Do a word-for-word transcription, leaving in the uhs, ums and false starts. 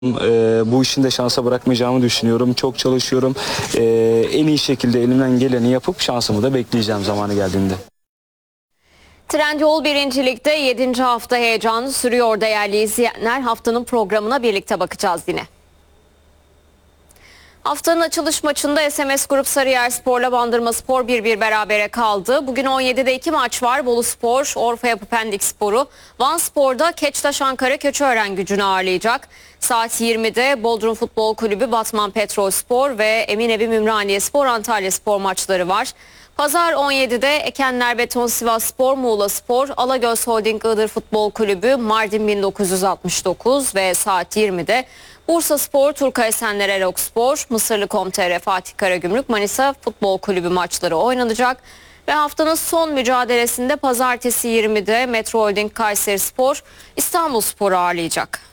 Ee, bu işin de şansa bırakmayacağımı düşünüyorum. Çok çalışıyorum. Ee, en iyi şekilde elimden geleni yapıp şansımı da bekleyeceğim zamanı geldiğinde. Trendyol birincilikte yedinci hafta heyecanı sürüyor değerli izleyenler. Haftanın programına birlikte bakacağız yine. Haftanın açılış maçında S M S Grup Sarıyerspor'la Bandırmaspor bir bir berabere kaldı. Bugün on yedide iki maç var. Boluspor, Orfa Yapı Pendikspor'u, Vanspor'da Keçtaş Ankara Keçiören Gücü'nü ağırlayacak. Saat yirmide Bodrum Futbol Kulübü Batman Petrolspor ve Eminönü Ümraniyespor Antalyaspor maçları var. Pazar on yedide Ekenler Beton Sivasspor, Muğlaspor, Alagöz Holding Iğdır Futbol Kulübü Mardin bin dokuz yüz altmış dokuz ve saat yirmide Bursaspor, Turkay Esenler Erokspor, Mısırlı Com.tr Fatih Karagümrük Manisa Futbol Kulübü maçları oynanacak. Ve haftanın son mücadelesinde pazartesi yirmide Metro Holding Kayserispor İstanbulspor'u ağırlayacak.